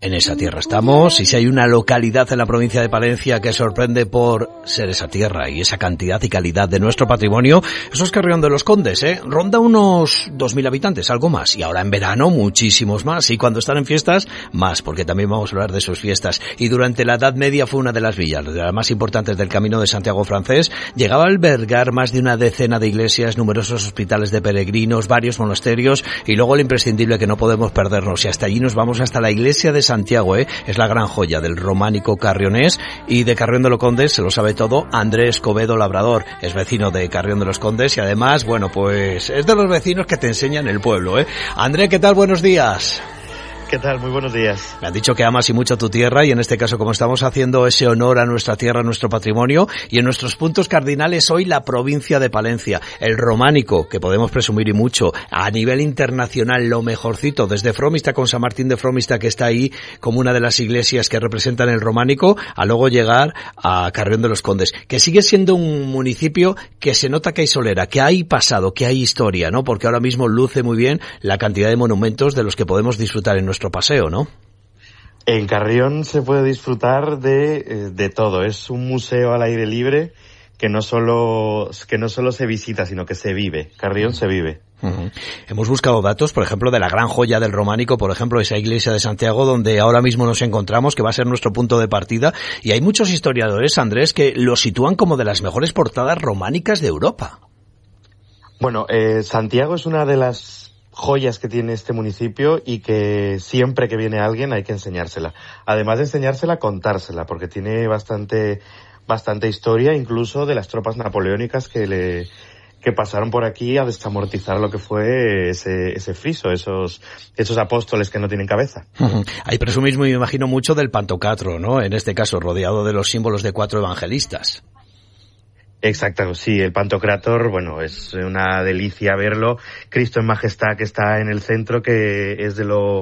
En esa tierra estamos, y si hay una localidad en la provincia de Palencia que sorprende por ser esa tierra y esa cantidad y calidad de nuestro patrimonio, eso es Carrión de los Condes, ronda unos 2.000 habitantes, algo más, y ahora en verano muchísimos más, y cuando están en fiestas, más, porque también vamos a hablar de sus fiestas. Y durante la Edad Media fue una de las villas, de las más importantes del Camino de Santiago francés, llegaba a albergar más de una decena de iglesias, numerosos hospitales de peregrinos, varios monasterios, y luego el imprescindible que no podemos perdernos, y hasta allí nos vamos, hasta la iglesia de Santiago, es la gran joya del románico carrionés, y de Carrión de los Condes se lo sabe todo Andrés Cobedo Labrador, es vecino de Carrión de los Condes y además, bueno, pues es de los vecinos que te enseñan el pueblo, Andrés, ¿qué tal? Buenos días. ¿Qué tal? Muy buenos días. Me han dicho que amas y mucho tu tierra, y en este caso, como estamos haciendo ese honor a nuestra tierra, a nuestro patrimonio, y en nuestros puntos cardinales hoy la provincia de Palencia, el románico, que podemos presumir y mucho, a nivel internacional lo mejorcito, desde Fromista con San Martín de Fromista, que está ahí como una de las iglesias que representan el románico, a luego llegar a Carrión de los Condes, que sigue siendo un municipio que se nota que hay solera, que hay pasado, que hay historia, ¿no? Porque ahora mismo luce muy bien la cantidad de monumentos de los que podemos disfrutar en nuestro paseo, ¿no? En Carrión se puede disfrutar de todo. Es un museo al aire libre que no solo se visita, sino que se vive. Carrión se vive. Uh-huh. Hemos buscado datos, por ejemplo, de la gran joya del románico, por ejemplo, esa iglesia de Santiago, donde ahora mismo nos encontramos, que va a ser nuestro punto de partida, y hay muchos historiadores, Andrés, que lo sitúan como de las mejores portadas románicas de Europa. Bueno, Santiago es una de las joyas que tiene este municipio y que siempre que viene alguien hay que enseñársela. Además de enseñársela, contársela, porque tiene bastante historia, incluso de las tropas napoleónicas que pasaron por aquí a desamortizar lo que fue ese friso, esos apóstoles que no tienen cabeza. Uh-huh. Ahí presumís, me imagino, mucho del Pantocratro, ¿no? En este caso, rodeado de los símbolos de 4 evangelistas. Exacto, sí, el Pantocrátor, bueno, es una delicia verlo. Cristo en Majestad, que está en el centro, que es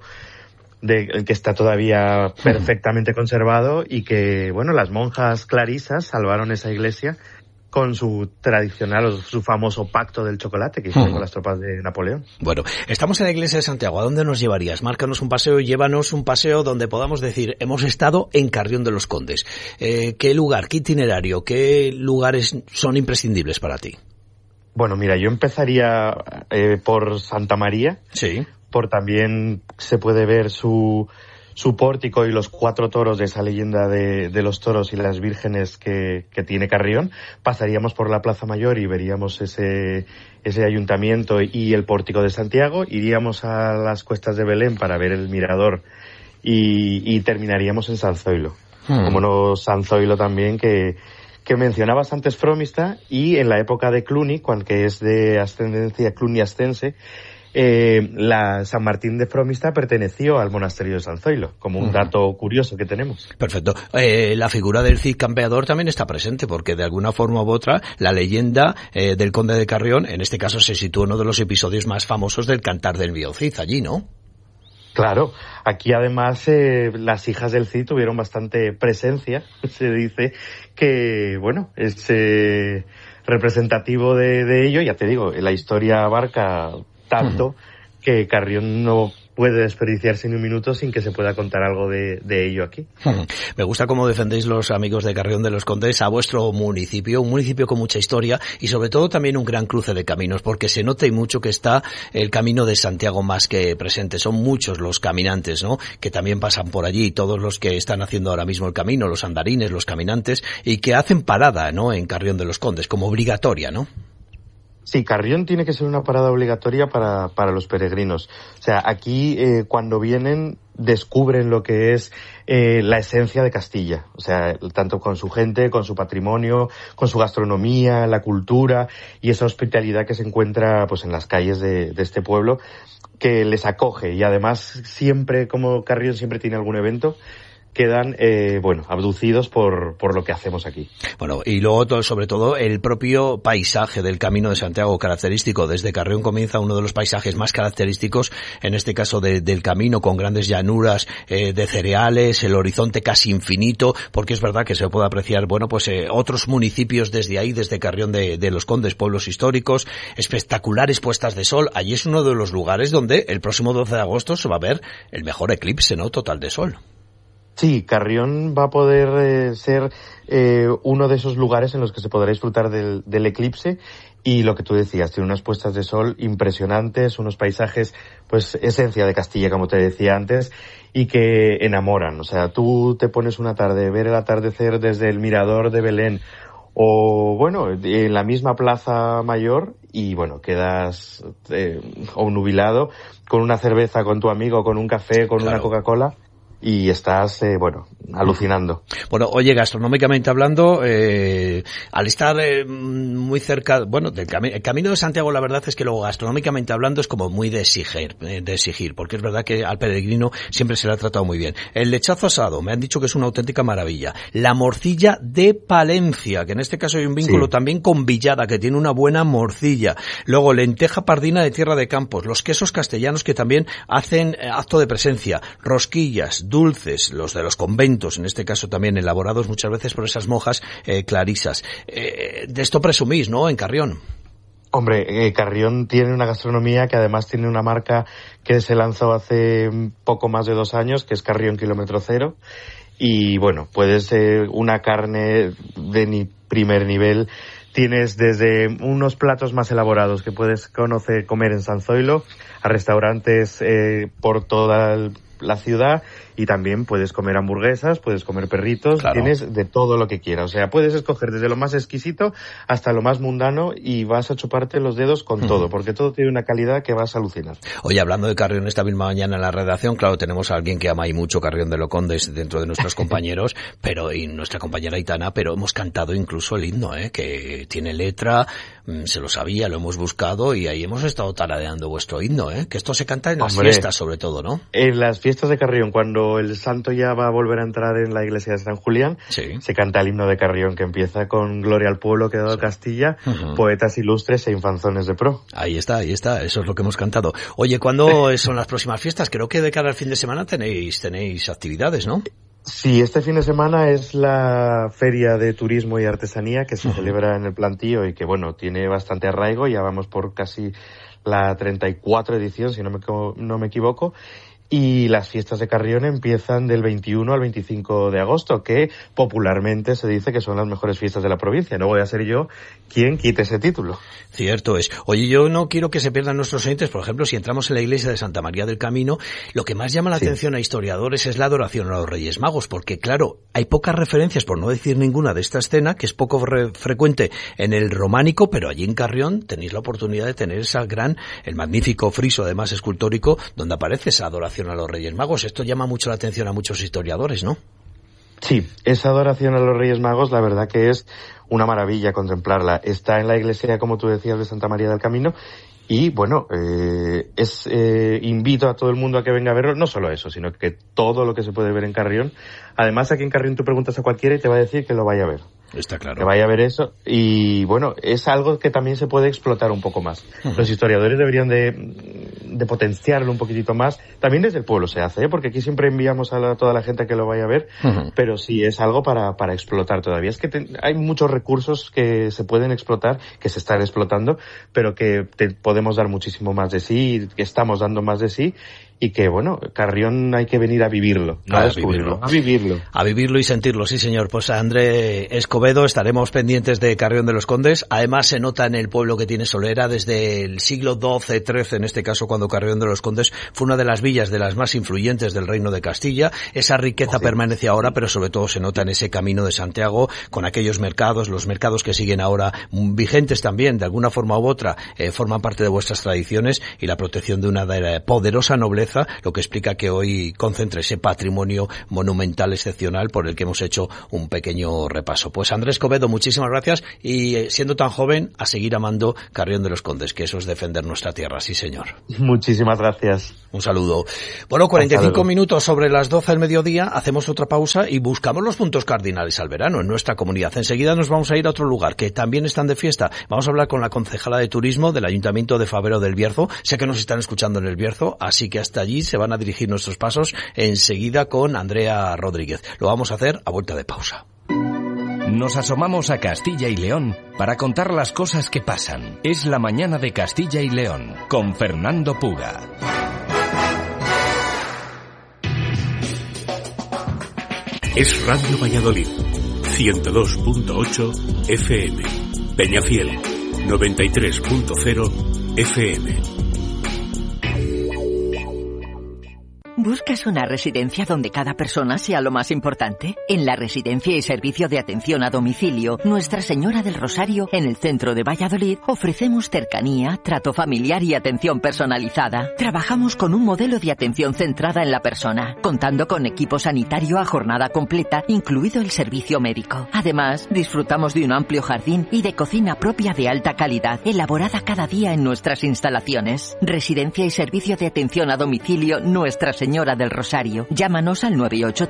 que está todavía perfectamente conservado, y que, bueno, las monjas clarisas salvaron esa iglesia con su tradicional o su famoso pacto del chocolate que hicieron con las tropas de Napoleón. Bueno, estamos en la iglesia de Santiago. ¿A dónde nos llevarías? Márcanos un paseo, llévanos un paseo donde podamos decir, hemos estado en Carrión de los Condes. ¿Qué lugar, qué itinerario, qué lugares son imprescindibles para ti? Bueno, mira, yo empezaría por Santa María. Sí. Por también se puede ver su pórtico y los 4 toros de esa leyenda de los toros y las vírgenes que tiene Carrión. Pasaríamos por la Plaza Mayor y veríamos ese ayuntamiento y el pórtico de Santiago. Iríamos a las Cuestas de Belén para ver el mirador y terminaríamos en San Zoilo. Como no, San Zoilo también, que mencionabas antes Fromista, y en la época de Cluny, que es de ascendencia cluniastense, la San Martín de Fromista perteneció al monasterio de San Zoilo, como un dato curioso que tenemos. Perfecto. La figura del Cid campeador también está presente, porque de alguna forma u otra la leyenda del conde de Carrión, en este caso, se sitúa en uno de los episodios más famosos del Cantar del Viejo Cid, allí, ¿no? Claro, aquí además las hijas del Cid tuvieron bastante presencia. Se dice que, bueno, es representativo de ello. Ya te digo, la historia abarca tanto que Carrión no puede desperdiciarse ni un minuto sin que se pueda contar algo de ello aquí. Me gusta cómo defendéis los amigos de Carrión de los Condes a vuestro municipio, un municipio con mucha historia y sobre todo también un gran cruce de caminos, porque se nota y mucho que está el Camino de Santiago más que presente. Son muchos los caminantes, ¿no?, que también pasan por allí, todos los que están haciendo ahora mismo el camino, los andarines, los caminantes, y que hacen parada, ¿no?, en Carrión de los Condes, como obligatoria, ¿no? Sí, Carrión tiene que ser una parada obligatoria para los peregrinos. O sea, aquí cuando vienen descubren lo que es la esencia de Castilla. O sea, tanto con su gente, con su patrimonio, con su gastronomía, la cultura y esa hospitalidad que se encuentra pues en las calles de este pueblo, que les acoge. Y además siempre, como Carrión siempre tiene algún evento, quedan, abducidos por lo que hacemos aquí. Bueno, y luego, sobre todo, el propio paisaje del Camino de Santiago, característico. Desde Carrión comienza uno de los paisajes más característicos, en este caso del camino, con grandes llanuras de cereales, el horizonte casi infinito, porque es verdad que se puede apreciar, otros municipios desde ahí, desde Carrión de los Condes, pueblos históricos, espectaculares puestas de sol. Allí es uno de los lugares donde el próximo 12 de agosto se va a ver el mejor eclipse, ¿no?, total de sol. Sí, Carrión va a poder ser uno de esos lugares en los que se podrá disfrutar del eclipse, y lo que tú decías, tiene unas puestas de sol impresionantes, unos paisajes, pues esencia de Castilla, como te decía antes, y que enamoran. O sea, tú te pones una tarde, ver el atardecer desde el mirador de Belén, o en la misma Plaza Mayor, y quedas obnubilado con una cerveza, con tu amigo, con un café, con una Coca-Cola, y estás, alucinando. Bueno, oye, gastronómicamente hablando, al estar muy cerca, el Camino de Santiago, la verdad es que luego gastronómicamente hablando es como muy de exigir, porque es verdad que al peregrino siempre se le ha tratado muy bien. El lechazo asado, me han dicho que es una auténtica maravilla. La morcilla de Palencia, que en este caso hay un vínculo también con Villada, que tiene una buena morcilla. Luego, lenteja pardina de Tierra de Campos, los quesos castellanos que también hacen acto de presencia, rosquillas, dulces, los de los conventos, en este caso también elaborados muchas veces por esas monjas clarisas. De esto presumís, ¿no?, en Carrión. Hombre, Carrión tiene una gastronomía que además tiene una marca que se lanzó hace poco más de 2 años, que es Carrión Kilómetro Cero. Y puedes una carne de primer nivel. Tienes desde unos platos más elaborados que puedes comer en San Zoilo, a restaurantes por toda la ciudad, y también puedes comer hamburguesas, puedes comer perritos, tienes de todo lo que quieras. O sea, puedes escoger desde lo más exquisito hasta lo más mundano y vas a chuparte los dedos con todo, porque todo tiene una calidad que vas a alucinar. Oye, hablando de Carrión, esta misma mañana en la redacción, tenemos a alguien que ama y mucho Carrión de los Condes dentro de nuestros compañeros, y nuestra compañera Aitana, pero hemos cantado incluso el himno, que tiene letra, se lo sabía, lo hemos buscado y ahí hemos estado tarareando vuestro himno, que esto se canta en las fiestas sobre todo, ¿no? En las fiestas de Carrión, cuando el santo ya va a volver a entrar en la iglesia de San Julián, se canta el himno de Carrión, que empieza con Gloria al pueblo que ha dado Castilla, poetas ilustres e infanzones de pro. Ahí está, eso es lo que hemos cantado. Oye, ¿cuándo son las próximas fiestas? Creo que de cara al fin de semana tenéis actividades, ¿no? Sí, este fin de semana es la Feria de Turismo y Artesanía que se celebra en el Plantío y que, tiene bastante arraigo. Ya vamos por casi la 34 edición, si no me equivoco. Y las fiestas de Carrión empiezan del 21 al 25 de agosto, que popularmente se dice que son las mejores fiestas de la provincia. No voy a ser yo quien quite ese título. Cierto es. Oye, yo no quiero que se pierdan nuestros oyentes. Por ejemplo, si entramos en la iglesia de Santa María del Camino, lo que más llama la atención a historiadores es la adoración a los Reyes Magos, porque claro, hay pocas referencias, por no decir ninguna, de esta escena, que es poco frecuente en el románico, pero allí en Carrión tenéis la oportunidad de tener el magnífico friso, además escultórico, donde aparece esa adoración a los Reyes Magos. Esto llama mucho la atención a muchos historiadores, ¿no? Sí, esa adoración a los Reyes Magos, la verdad que es una maravilla contemplarla. Está en la iglesia, como tú decías, de Santa María del Camino. Y invito a todo el mundo a que venga a verlo, no solo eso, sino que todo lo que se puede ver en Carrión. Además, aquí en Carrión tú preguntas a cualquiera y te va a decir que lo vaya a ver. Está claro. Que vaya a ver eso. Y es algo que también se puede explotar un poco más. Los historiadores deberían de potenciarlo un poquitito más. También desde el pueblo se hace, porque aquí siempre enviamos a toda la gente a que lo vaya a ver, pero sí es algo para explotar todavía. Es que hay muchos recursos que se pueden explotar, que se están explotando, pero que podemos dar muchísimo más de sí, que estamos dando más de sí, y que, Carrión hay que venir a vivirlo, no a descubrirlo, a vivirlo. A vivirlo y sentirlo, sí señor. Pues André Escobedo, estaremos pendientes de Carrión de los Condes. Además se nota en el pueblo que tiene solera desde el siglo XII, XIII, en este caso, cuando Carrión de los Condes fue una de las villas de las más influyentes del Reino de Castilla. Esa riqueza permanece ahora, pero sobre todo se nota en ese Camino de Santiago, con aquellos mercados, los mercados que siguen ahora vigentes también, de alguna forma u otra, forman parte de vuestras tradiciones, y la protección de una poderosa nobleza naturaleza, lo que explica que hoy concentre ese patrimonio monumental excepcional por el que hemos hecho un pequeño repaso. Pues Andrés Cobedo, muchísimas gracias, y siendo tan joven, a seguir amando Carrión de los Condes, que eso es defender nuestra tierra, sí señor. Muchísimas gracias. Un saludo. Bueno, 45 minutos sobre las 12 del mediodía, hacemos otra pausa y buscamos los puntos cardinales al verano en nuestra comunidad. Enseguida nos vamos a ir a otro lugar que también están de fiesta. Vamos a hablar con la concejala de turismo del Ayuntamiento de Fabero del Bierzo. Sé que nos están escuchando en el Bierzo, así que hasta allí se van a dirigir nuestros pasos enseguida con Andrea Rodríguez. Lo vamos a hacer a vuelta de pausa. Nos asomamos a Castilla y León para contar las cosas que pasan. Es la mañana de Castilla y León con Fernando Puga. Es Radio Valladolid, 102.8 FM, Peñafiel, 93.0 FM. ¿Buscas una residencia donde cada persona sea lo más importante? En la Residencia y Servicio de Atención a Domicilio Nuestra Señora del Rosario, en el centro de Valladolid, ofrecemos cercanía, trato familiar y atención personalizada. Trabajamos con un modelo de atención centrada en la persona, contando con equipo sanitario a jornada completa, incluido el servicio médico. Además, disfrutamos de un amplio jardín y de cocina propia de alta calidad, elaborada cada día en nuestras instalaciones. Residencia y Servicio de Atención a Domicilio Nuestra Señora del Rosario. Llámanos al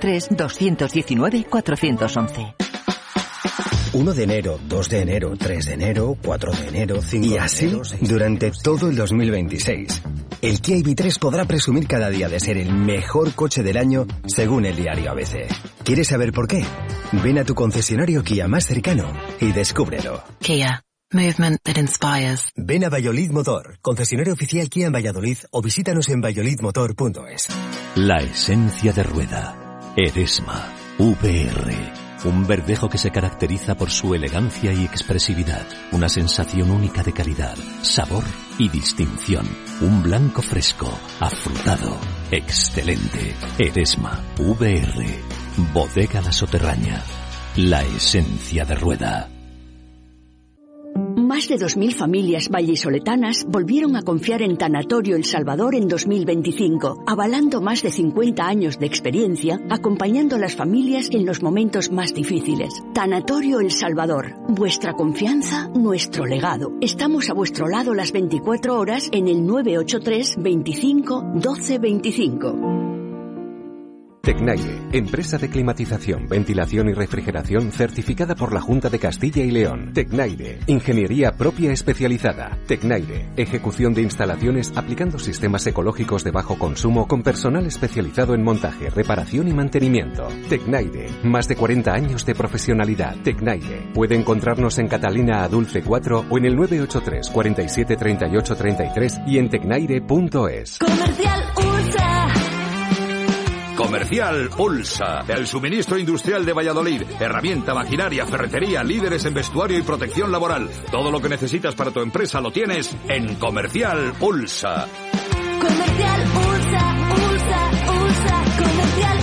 983-219-411. 1 de enero, 2 de enero, 3 de enero, 4 de enero, 5 de enero... Y así, durante todo el 2026. El Kia EV3 podrá presumir cada día de ser el mejor coche del año, según el diario ABC. ¿Quieres saber por qué? Ven a tu concesionario Kia más cercano y descúbrelo. Kia. Movement that inspires. Ven a Valladolid Motor, concesionario oficial Kia en Valladolid, o visítanos en valladolidmotor.es. La esencia de rueda. Eresma. VR. Un verdejo que se caracteriza por su elegancia y expresividad. Una sensación única de calidad, sabor y distinción. Un blanco fresco, afrutado, excelente. Eresma. VR. Bodega La Soterraña. La esencia de rueda. Más de 2.000 familias vallisoletanas volvieron a confiar en Tanatorio El Salvador en 2025, avalando más de 50 años de experiencia, acompañando a las familias en los momentos más difíciles. Tanatorio El Salvador, vuestra confianza, nuestro legado. Estamos a vuestro lado las 24 horas en el 983 25 12 25. Tecnaire, empresa de climatización, ventilación y refrigeración certificada por la Junta de Castilla y León. Tecnaire, ingeniería propia especializada. Tecnaire, ejecución de instalaciones aplicando sistemas ecológicos de bajo consumo con personal especializado en montaje, reparación y mantenimiento. Tecnaire, más de 40 años de profesionalidad. Tecnaire, puede encontrarnos en Catalina Adulce 4 o en el 983 47 38 33 y en tecnaire.es. Comercial USA. Comercial Ulsa, el suministro industrial de Valladolid. Herramienta, maquinaria, ferretería, líderes en vestuario y protección laboral. Todo lo que necesitas para tu empresa lo tienes en Comercial Ulsa. Comercial Ulsa, Ulsa, Ulsa, Comercial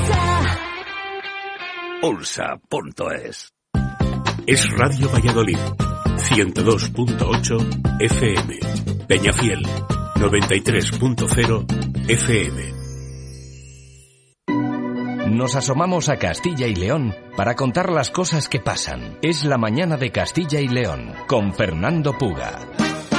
Ulsa. Ulsa.es. Es Radio Valladolid, 102.8 FM. Peñafiel, 93.0 FM. Nos asomamos a Castilla y León para contar las cosas que pasan. Es la mañana de Castilla y León con Fernando Puga.